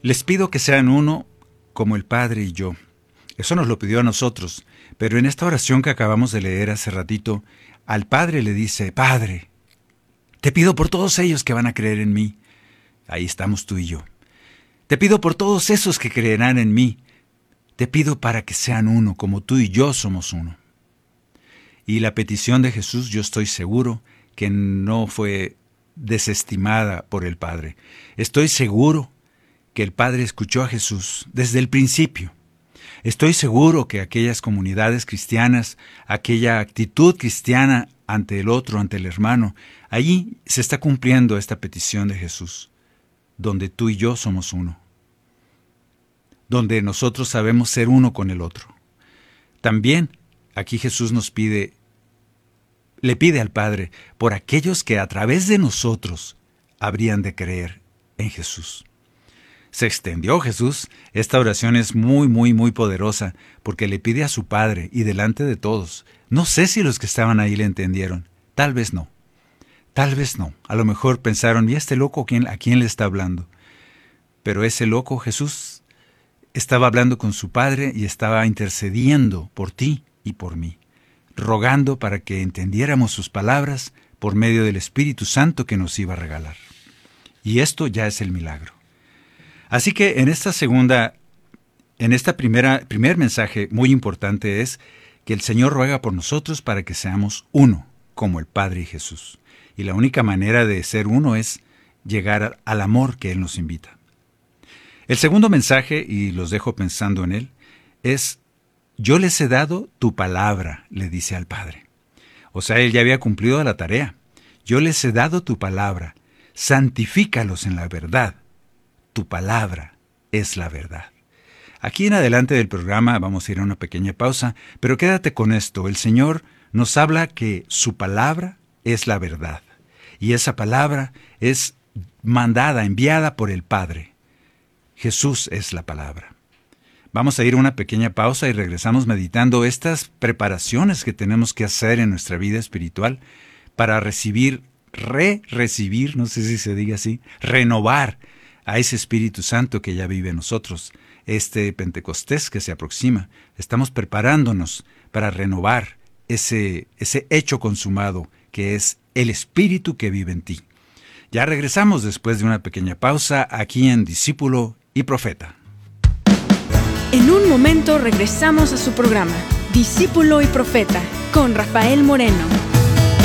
Les pido que sean uno como el Padre y yo. Eso nos lo pidió a nosotros, pero en esta oración que acabamos de leer hace ratito, al Padre le dice: Padre, te pido por todos ellos que van a creer en mí. Ahí estamos tú y yo. Te pido por todos esos que creerán en mí. Te pido para que sean uno, como tú y yo somos uno. Y la petición de Jesús, yo estoy seguro que no fue desestimada por el Padre. Estoy seguro que el Padre escuchó a Jesús desde el principio. Estoy seguro que aquellas comunidades cristianas, aquella actitud cristiana ante el otro, ante el hermano, allí se está cumpliendo esta petición de Jesús, donde tú y yo somos uno, donde nosotros sabemos ser uno con el otro. También aquí Jesús le pide al Padre por aquellos que a través de nosotros habrían de creer en Jesús. Se extendió Jesús. Esta oración es muy, muy, muy poderosa porque le pide a su Padre y delante de todos. No sé si los que estaban ahí le entendieron. Tal vez no. Tal vez no. A lo mejor pensaron: ¿y este loco a quién le está hablando? Pero ese loco Jesús estaba hablando con su Padre y estaba intercediendo por ti y por mí, rogando para que entendiéramos sus palabras por medio del Espíritu Santo que nos iba a regalar. Y esto ya es el milagro. Así que en esta primer mensaje muy importante es que el Señor ruega por nosotros para que seamos uno, como el Padre y Jesús. Y la única manera de ser uno es llegar al amor que Él nos invita. El segundo mensaje, y los dejo pensando en él, es: yo les he dado tu palabra, le dice al Padre. O sea, Él ya había cumplido la tarea. Yo les he dado tu palabra, santifícalos en la verdad. Tu palabra es la verdad. Aquí en adelante del programa vamos a ir a una pequeña pausa, pero quédate con esto. El Señor nos habla que su palabra es la verdad. Y esa palabra es mandada, enviada por el Padre. Jesús es la palabra. Vamos a ir a una pequeña pausa y regresamos meditando estas preparaciones que tenemos que hacer en nuestra vida espiritual para recibir, no sé si se diga así, renovar a ese Espíritu Santo que ya vive en nosotros. Este Pentecostés que se aproxima, estamos preparándonos para renovar ese hecho consumado que es el Espíritu que vive en ti. Ya regresamos después de una pequeña pausa aquí en Discípulo y Profeta. En un momento regresamos a su programa, Discípulo y Profeta, con Rafael Moreno.